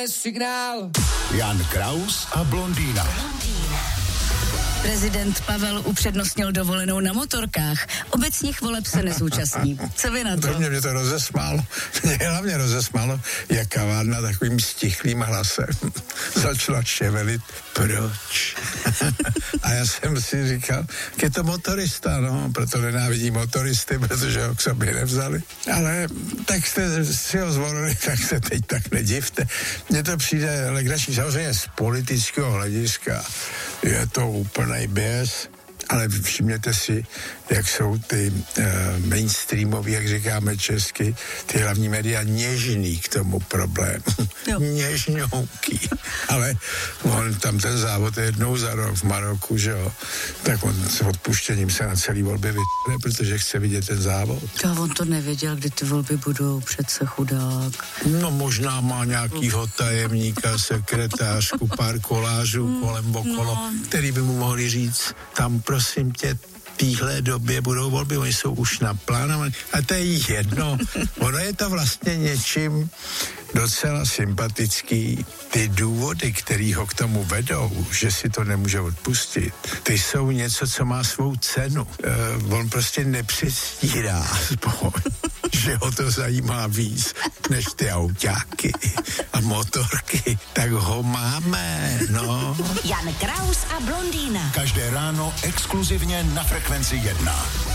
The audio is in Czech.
Signál. Jan Kraus a blondýna. Prezident Pavel upřednostnil dovolenou na motorkách. Obecních voleb se nezúčastní. Co vy na to? Mě to rozesmálo. Mě hlavně rozesmálo, jak kavárna takovým stichlým hlasem začala ševelit. Proč? A já jsem si říkal, je to motorista, no, proto nenávidí motoristy, protože ho k sobě nevzali. Ale tak jste si ho zvolili, tak se teď tak nedivte. Mně to přijde legrační, samozřejmě z politického hlediska. Je to úplnej běs, ale všimněte si, jak jsou ty mainstreamový, jak říkáme česky, ty hlavní média něžný k tomu problému. Něžňouký. Ale on tam ten závod je jednou za rok v Maroku, že jo, tak on s odpuštěním se na celý volby vytne, protože chce vidět ten závod. To on to nevěděl, kdy ty volby budou, přece chudák. No možná má nějakýho tajemníka, sekretářku, pár kolářů kolem okolo, který by mu mohli říct, tam prosím tě, téhle době budou volby, oni jsou už naplánované. A to je jedno. Ono je to vlastně něčím docela sympatický. Ty důvody, který ho k tomu vedou, že si to nemůže odpustit, ty jsou něco, co má svou cenu. On prostě nepředstírá aspoň, že ho to zajímá víc než ty autáky a motorky. Tak ho máme, no. Jan Kraus a blondýna. Každé ráno exkluzivně na Frekvenci 1.